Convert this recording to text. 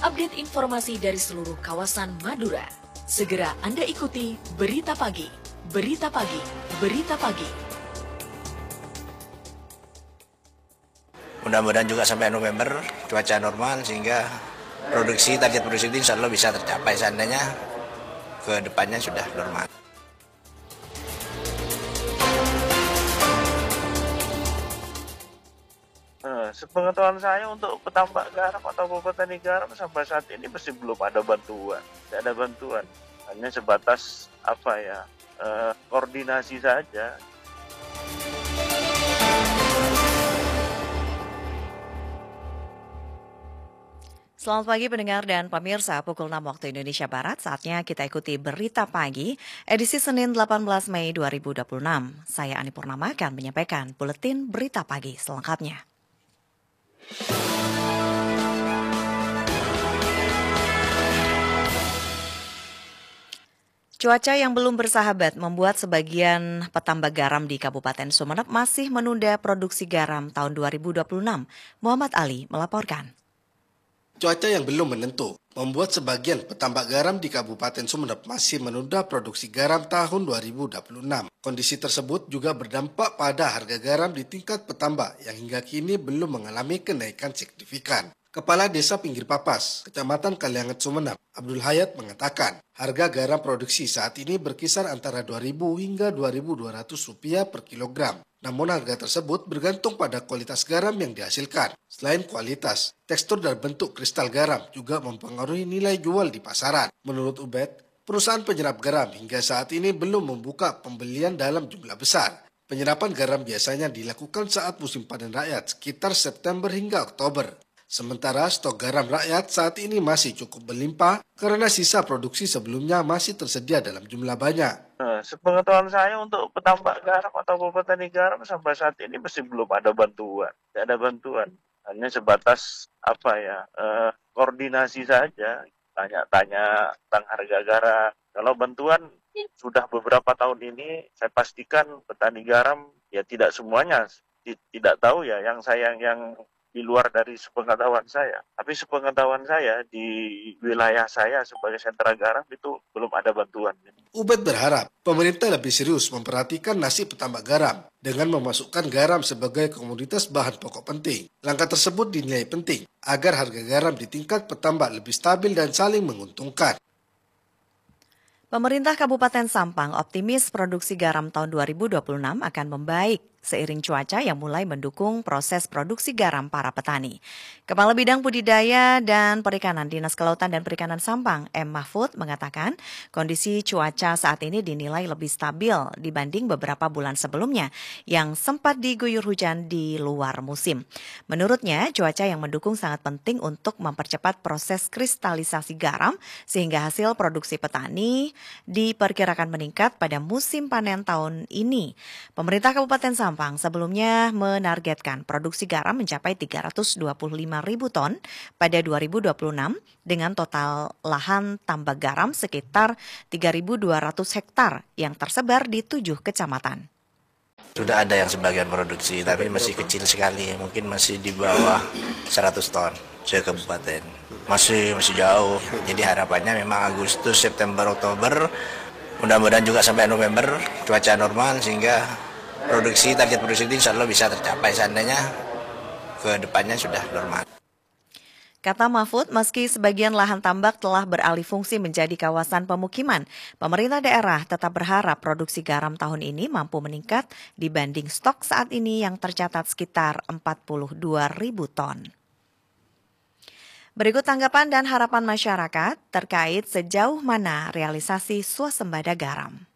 update informasi dari seluruh kawasan Madura. Segera Anda ikuti Berita Pagi, Berita Pagi, Berita Pagi. Mudah-mudahan juga sampai November cuaca normal sehingga target produksi ini insya Allah bisa tercapai seandainya ke depannya sudah normal. Sepengetahuan saya untuk petambak garam atau petani garam sampai saat ini masih belum ada bantuan. Tidak ada bantuan, hanya sebatas koordinasi saja. Selamat pagi pendengar dan pemirsa, pukul 6 waktu Indonesia Barat, saatnya kita ikuti Berita Pagi, edisi Senin 18 Mei 2026. Saya Ani Purnama akan menyampaikan Buletin Berita Pagi selengkapnya. Cuaca yang belum bersahabat membuat sebagian petambak garam di Kabupaten Sumeneb masih menunda produksi garam tahun 2026. Muhammad Ali melaporkan. Cuaca yang belum menentu membuat sebagian petambak garam di Kabupaten Sumeneb masih menunda produksi garam tahun 2026. Kondisi tersebut juga berdampak pada harga garam di tingkat petambak yang hingga kini belum mengalami kenaikan signifikan. Kepala Desa Pinggir Papas, Kecamatan Kalianget Sumeneb, Abdul Hayat mengatakan, harga garam produksi saat ini berkisar antara Rp2.000 hingga Rp2.200 per kilogram. Namun harga tersebut bergantung pada kualitas garam yang dihasilkan. Selain kualitas, tekstur dan bentuk kristal garam juga mempengaruhi nilai jual di pasaran. Menurut Ubed, perusahaan penyerap garam hingga saat ini belum membuka pembelian dalam jumlah besar. Penyerapan garam biasanya dilakukan saat musim panen rakyat sekitar September hingga Oktober. Sementara stok garam rakyat saat ini masih cukup berlimpah karena sisa produksi sebelumnya masih tersedia dalam jumlah banyak. Sepengetahuan saya untuk petambak garam atau petani garam sampai saat ini masih belum ada bantuan. Tidak ada bantuan, hanya sebatas koordinasi saja, tanya-tanya tentang harga garam. Kalau bantuan sudah beberapa tahun ini, saya pastikan petani garam ya tidak semuanya tidak tahu ya yang di luar dari sepengetahuan saya. Tapi sepengetahuan saya di wilayah saya sebagai sentra garam itu belum ada bantuan. Ubed berharap pemerintah lebih serius memperhatikan nasib petambak garam dengan memasukkan garam sebagai komoditas bahan pokok penting. Langkah tersebut dinilai penting agar harga garam di tingkat petambak lebih stabil dan saling menguntungkan. Pemerintah Kabupaten Sampang optimis produksi garam tahun 2026 akan membaik seiring cuaca yang mulai mendukung proses produksi garam para petani. Kepala Bidang Budidaya dan Perikanan Dinas Kelautan dan Perikanan Sampang, M. Mahfud, mengatakan kondisi cuaca saat ini dinilai lebih stabil dibanding beberapa bulan sebelumnya yang sempat diguyur hujan di luar musim. Menurutnya, cuaca yang mendukung sangat penting untuk mempercepat proses kristalisasi garam sehingga hasil produksi petani diperkirakan meningkat pada musim panen tahun ini. Pemerintah Kabupaten Sampang sebelumnya menargetkan produksi garam mencapai 325.000 ton pada 2026 dengan total lahan tambak garam sekitar 3.200 hektar yang tersebar di 7 kecamatan. Sudah ada yang sebagian produksi tapi masih kecil sekali, mungkin masih di bawah 100 ton se-kabupaten. Masih jauh. Jadi harapannya memang Agustus, September, Oktober, mudah-mudahan juga sampai November cuaca normal sehingga target produksi ini insya Allah bisa tercapai seandainya ke depannya sudah normal. Kata Mahfud, meski sebagian lahan tambak telah beralih fungsi menjadi kawasan pemukiman, pemerintah daerah tetap berharap produksi garam tahun ini mampu meningkat dibanding stok saat ini yang tercatat sekitar 42.000 ton. Berikut tanggapan dan harapan masyarakat terkait sejauh mana realisasi swasembada garam.